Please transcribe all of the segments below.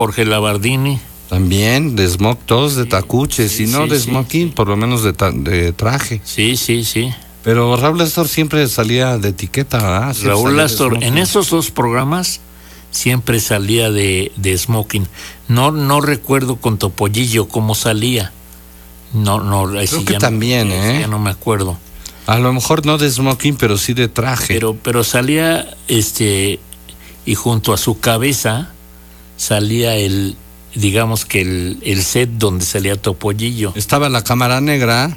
Jorge Labardini. También, de smoking, todos de tacuche, si no de smoking, por lo menos de traje. Sí. Pero Raúl Astor siempre salía de etiqueta, ¿verdad? Raúl Astor, en esos dos programas siempre salía de smoking. No recuerdo con Topollillo cómo salía. Creo que también, ya no me acuerdo. A lo mejor no de smoking, pero sí de traje. Pero salía, y junto a su cabeza salía digamos que el set donde salía Topollillo. Estaba la cámara negra,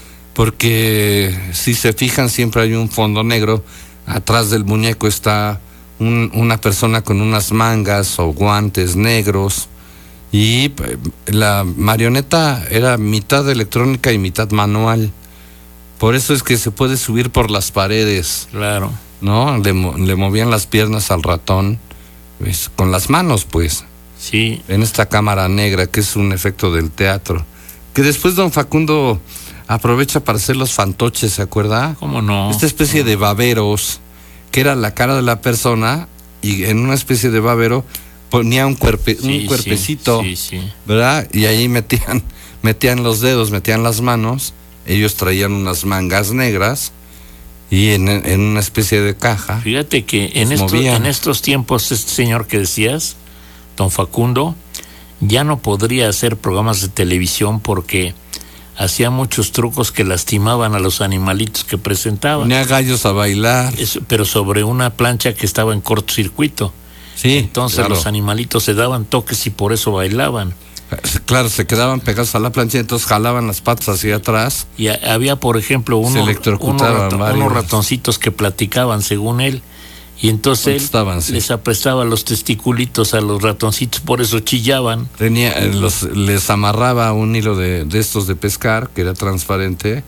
porque si se fijan siempre hay un fondo negro. Atrás del muñeco está una persona con unas mangas o guantes negros, y la marioneta era mitad electrónica y mitad manual. Por eso es que se puede subir por las paredes. Claro. ¿No? Le movían las piernas al ratón, pues, con las manos, pues. Sí. En esta cámara negra, que es un efecto del teatro. Que después don Facundo aprovecha para hacer los fantoches, ¿se acuerda? ¿Cómo no? Esta especie de baberos, que era la cara de la persona, y en una especie de babero ponía un cuerpecito, ¿verdad? Y ahí metían los dedos, metían las manos, ellos traían unas mangas negras, y en una especie de caja. Fíjate que en estos tiempos, este señor que decías, don Facundo, ya no podría hacer programas de televisión porque hacía muchos trucos que lastimaban a los animalitos que presentaban. Ponía gallos a bailar. Pero sobre una plancha que estaba en cortocircuito. Sí, entonces claro, los animalitos se daban toques y por eso bailaban. Claro, se quedaban pegados a la plancha y entonces jalaban las patas hacia atrás. Y había, por ejemplo, unos ratoncitos que platicaban según él. Y entonces él les aprestaba los testiculitos a los ratoncitos, por eso chillaban. Les amarraba un hilo de estos de pescar, que era transparente,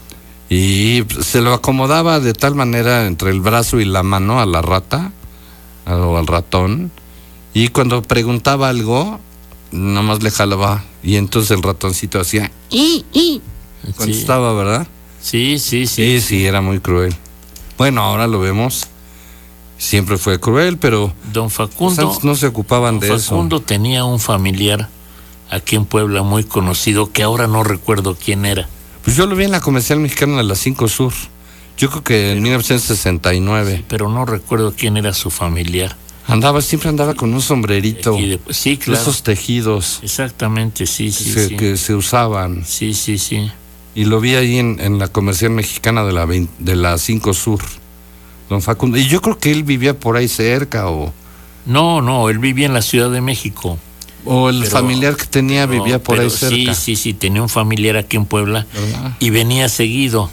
y se lo acomodaba de tal manera entre el brazo y la mano a la rata, o al ratón, y cuando preguntaba algo, nomás le jalaba, y entonces el ratoncito hacía contestaba, ¿verdad? Sí, era muy cruel. Bueno, ahora lo vemos. Siempre fue cruel, pero don Facundo no se ocupaban de eso. Facundo tenía un familiar aquí en Puebla muy conocido, que ahora no recuerdo quién era. Pues yo lo vi en la Comercial Mexicana de la 5 Sur. Yo creo que en 1969. Sí, pero no recuerdo quién era su familiar. Siempre andaba con un sombrerito. Sí, claro. Esos tejidos. Exactamente, sí. Que se usaban. Sí. Y lo vi ahí en la Comercial Mexicana de la 5 Sur. Don Facundo. Y yo creo que él vivía por ahí cerca, o... No, él vivía en la Ciudad de México. O familiar que tenía vivía por ahí cerca. Sí, tenía un familiar aquí en Puebla, ¿verdad? Y venía seguido.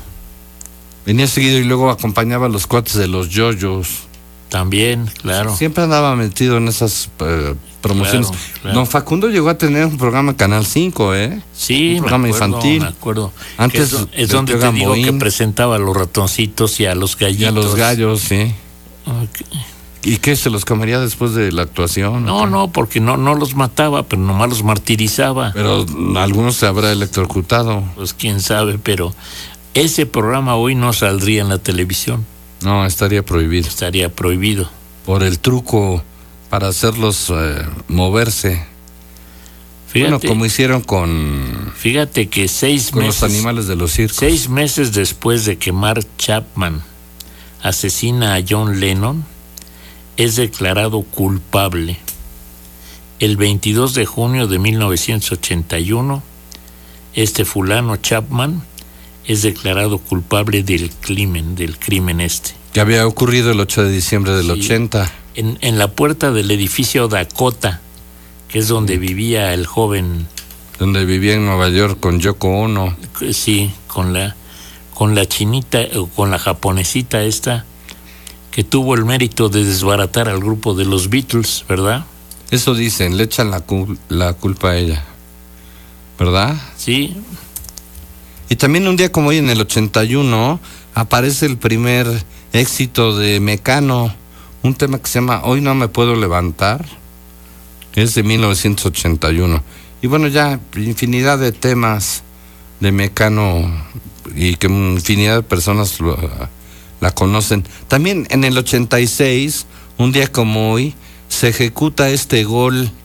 Y luego acompañaba a los cuates de los yoyos. También, claro. Siempre andaba metido en esas promociones. Claro. Don Facundo llegó a tener un programa en Canal 5, ¿eh? Sí, un programa infantil. Me acuerdo. Antes es donde te digo que presentaba a los ratoncitos y a los gallitos. Y a los gallos, sí. Okay. ¿Y qué, se los comería después de la actuación? No, porque no los mataba, pero nomás los martirizaba. Pero algunos se habrá electrocutado. Pues quién sabe, pero ese programa hoy no saldría en la televisión. No, estaría prohibido. Estaría prohibido. Por el truco para hacerlos moverse. Fíjate, bueno, como hicieron Fíjate que 6 meses... los animales de los circos. 6 meses después de que Mark Chapman asesina a John Lennon, es declarado culpable. El 22 de junio de 1981, fulano Chapman es declarado culpable del crimen que había ocurrido el 8 de diciembre del 80. En la puerta del edificio Dakota, que es donde vivía el joven. Donde vivía en Nueva York con Yoko Ono. Sí, con la chinita, o con la japonesita esta, que tuvo el mérito de desbaratar al grupo de los Beatles, ¿verdad? Eso dicen, le echan la culpa a ella, ¿verdad? Sí. Y también un día como hoy, en el 81, aparece el primer éxito de Mecano, un tema que se llama Hoy no me puedo levantar, es de 1981. Y bueno, ya infinidad de temas de Mecano, y que infinidad de personas la conocen. También en el 86, un día como hoy, se ejecuta este gol